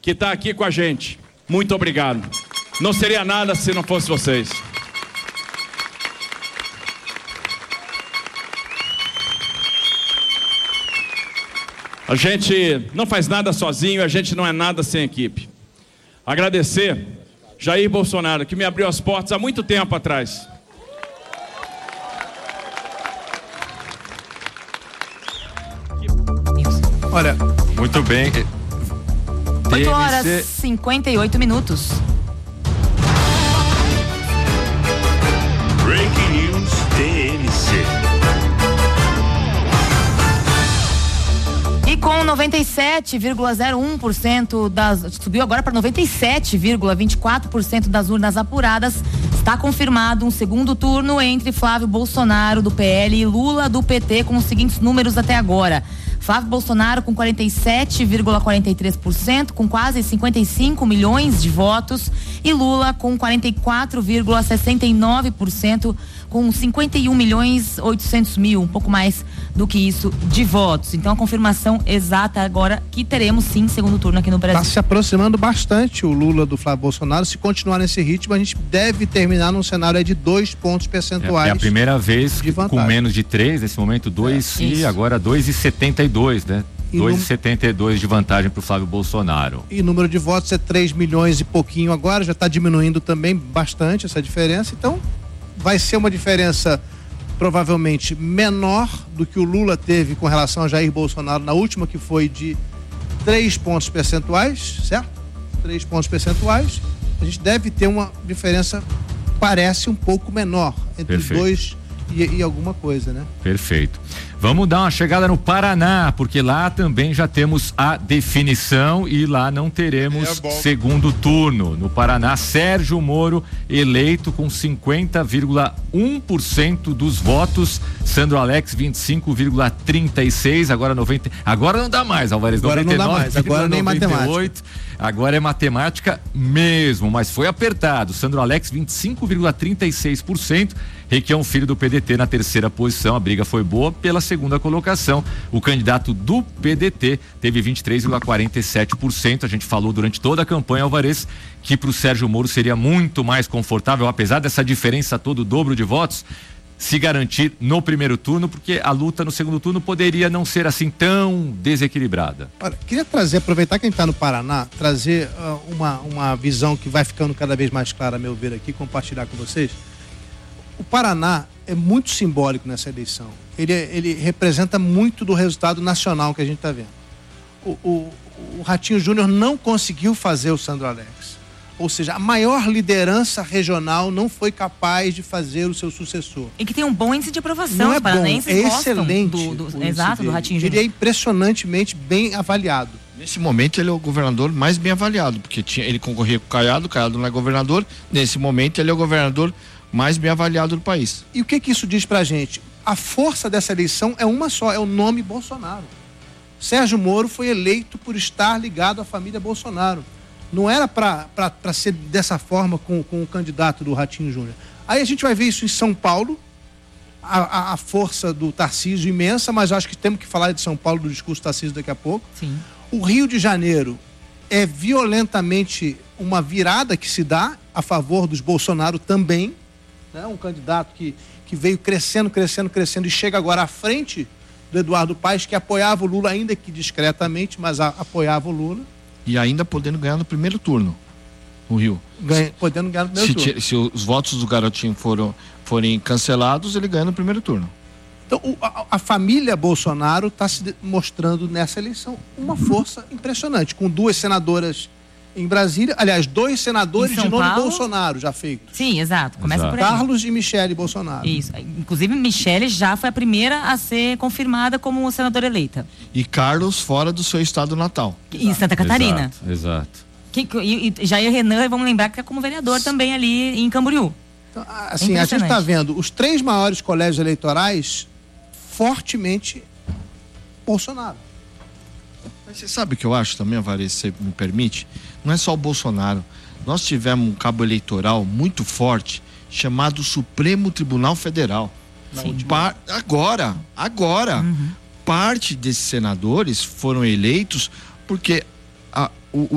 que está aqui com a gente. Muito obrigado. Não seria nada se não fosse vocês. A gente não faz nada sozinho, a gente não é nada sem equipe. Agradecer Jair Bolsonaro, que me abriu as portas há muito tempo atrás. Olha, muito bem. 8 horas e 58 minutos. Breaking News TMC. E com 97,01% subiu agora para 97,24% das urnas apuradas, está confirmado um segundo turno entre Flávio Bolsonaro do PL e Lula do PT, com os seguintes números até agora. Flávio Bolsonaro com 47,43%, com quase 55 milhões de votos, e Lula com 44,69%, com 51.800.000, um pouco mais do que isso de votos. Então a confirmação exata agora que teremos sim segundo turno aqui no Brasil. Está se aproximando bastante o Lula do Flávio Bolsonaro. Se continuar nesse ritmo, a gente deve terminar num cenário de 2 pontos percentuais. É a primeira vez com menos de 3, nesse momento 2 e agora 2,72, né? 2,72 de vantagem para o Flávio Bolsonaro. E número de votos é 3 milhões e pouquinho agora, já está diminuindo também bastante essa diferença. Então vai ser uma diferença provavelmente menor do que o Lula teve com relação a Jair Bolsonaro na última, que foi de 3 pontos percentuais, certo? 3 pontos percentuais. A gente deve ter uma diferença, parece um pouco menor, entre os dois e alguma coisa, né? Perfeito. Vamos dar uma chegada no Paraná, porque lá também já temos a definição e lá não teremos segundo turno. No Paraná, Sérgio Moro eleito com 50,1% dos votos, Sandro Alex 25,36%, agora 90%. Agora não dá mais, Alvarez, agora 99, não dá mais, agora nem 98, matemática. Agora é matemática mesmo, mas foi apertado. Sandro Alex 25,36%, Requião Filho do PDT na terceira posição. A briga foi boa pela segunda colocação. O candidato do PDT teve 23,47%. A gente falou durante toda a campanha, Alvarez, que para o Sérgio Moro seria muito mais confortável, apesar dessa diferença toda, o dobro de votos, se garantir no primeiro turno, porque a luta no segundo turno poderia não ser assim tão desequilibrada. Olha, queria aproveitar que a gente está no Paraná, trazer uma visão que vai ficando cada vez mais clara, a meu ver aqui, compartilhar com vocês. O Paraná é muito simbólico nessa eleição. Ele representa muito do resultado nacional que a gente está vendo. O Ratinho Júnior não conseguiu fazer o Sandro Alex. Ou seja, a maior liderança regional não foi capaz de fazer o seu sucessor. E que tem um bom índice de aprovação. Não é bom, é excelente. Exato, do Ratinho Júnior. Ele é impressionantemente bem avaliado. Nesse momento ele é o governador mais bem avaliado, porque ele concorria com o Caiado não é governador. Nesse momento ele é o governador mais bem avaliado do país. E o que isso diz pra gente? A força dessa eleição é uma só, é o nome Bolsonaro. Sérgio Moro foi eleito por estar ligado à família Bolsonaro. Não era para ser dessa forma com o candidato do Ratinho Júnior. Aí a gente vai ver isso em São Paulo, a força do Tarcísio imensa, mas eu acho que temos que falar de São Paulo, do discurso do Tarcísio daqui a pouco. Sim. O Rio de Janeiro é violentamente uma virada que se dá a favor dos Bolsonaro também, né? Um candidato que veio crescendo e chega agora à frente do Eduardo Paes, que apoiava o Lula, ainda que discretamente, mas apoiava o Lula. E ainda podendo ganhar no primeiro turno, no Rio. Podendo ganhar no primeiro turno. Se os votos do garotinho forem cancelados, ele ganha no primeiro turno. Então, a família Bolsonaro está se mostrando nessa eleição uma força impressionante, com 2 senadoras em Brasília, aliás, 2 senadores de nome Paulo? Bolsonaro já feitos. Sim, exato. Começa por aí. Carlos e Michele Bolsonaro. Isso. Inclusive, Michele já foi a primeira a ser confirmada como senadora eleita. E Carlos fora do seu estado natal. Em Santa Catarina. Exato. E Jair Renan, vamos lembrar que é como vereador também ali em Camboriú. Então, assim, a gente está vendo os 3 maiores colégios eleitorais fortemente Bolsonaro. Mas você sabe o que eu acho também, Alvarez, se você me permite? Não é só o Bolsonaro. Nós tivemos um cabo eleitoral muito forte chamado Supremo Tribunal Federal. Agora. Parte desses senadores foram eleitos porque